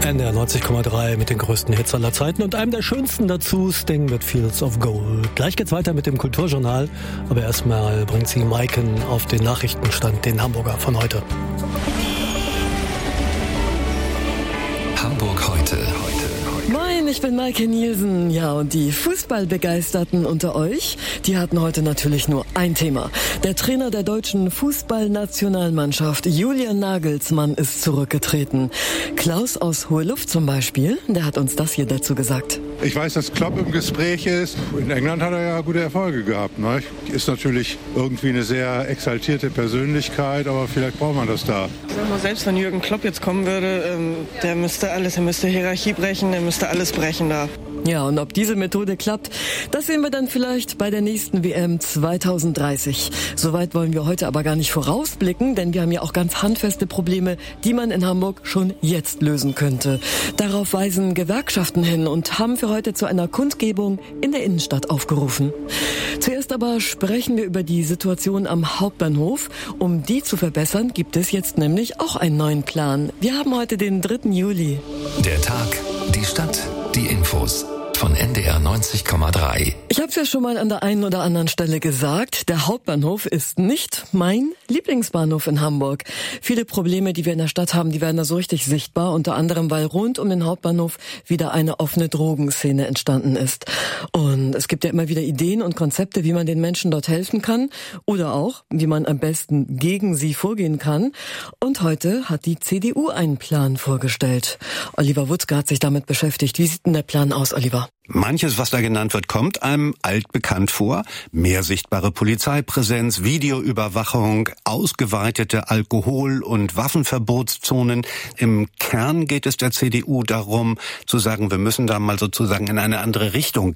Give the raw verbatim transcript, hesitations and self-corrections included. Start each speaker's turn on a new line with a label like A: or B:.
A: N D R neunzig Komma drei mit den größten Hits aller Zeiten und einem der schönsten dazu, Sting mit Fields of Gold. Gleich geht's weiter mit dem Kulturjournal, aber erstmal bringt sie Maiken auf den Nachrichtenstand, den Hamburger von heute.
B: Hamburg heute.
C: Moin, ich bin Maike Nielsen. Ja, und die Fußballbegeisterten unter euch, die hatten heute natürlich nur ein Thema. Der Trainer der deutschen Fußballnationalmannschaft, Julian Nagelsmann, ist zurückgetreten. Klaus aus Hohe Luft zum Beispiel, der hat uns das hier dazu gesagt.
D: Ich weiß, dass Klopp im Gespräch ist. In England hat er ja gute Erfolge gehabt. Ne? Ist natürlich irgendwie eine sehr exaltierte Persönlichkeit, aber vielleicht braucht man das da.
E: Ich sag mal, selbst wenn Jürgen Klopp jetzt kommen würde, ähm, der müsste alles, er müsste Hierarchie brechen, der müsste alles brechen da.
C: Ja, und ob diese Methode klappt, das sehen wir dann vielleicht bei der nächsten W M zwanzig dreißig. Soweit wollen wir heute aber gar nicht vorausblicken, denn wir haben ja auch ganz handfeste Probleme, die man in Hamburg schon jetzt lösen könnte. Darauf weisen Gewerkschaften hin und haben für heute zu einer Kundgebung in der Innenstadt aufgerufen. Zuerst aber sprechen wir über die Situation am Hauptbahnhof. Um die zu verbessern, gibt es jetzt nämlich auch einen neuen Plan. Wir haben heute den dritten Juli.
B: Der Tag, die Stadt, die Infos von N D R neunzig Komma drei.
C: Ich habe es ja schon mal an der einen oder anderen Stelle gesagt, der Hauptbahnhof ist nicht mein Lieblingsbahnhof in Hamburg. Viele Probleme, die wir in der Stadt haben, die werden da so richtig sichtbar, unter anderem, weil rund um den Hauptbahnhof wieder eine offene Drogenszene entstanden ist. Und es gibt ja immer wieder Ideen und Konzepte, wie man den Menschen dort helfen kann oder auch, wie man am besten gegen sie vorgehen kann. Und heute hat die C D U einen Plan vorgestellt. Oliver Wutzke hat sich damit beschäftigt. Wie sieht denn der Plan aus, Oliver?
F: Manches, was da genannt wird, kommt einem altbekannt vor. Mehr sichtbare Polizeipräsenz, Videoüberwachung, ausgeweitete Alkohol- und Waffenverbotszonen. Im Kern geht es der C D U darum, zu sagen, wir müssen da mal sozusagen in eine andere Richtung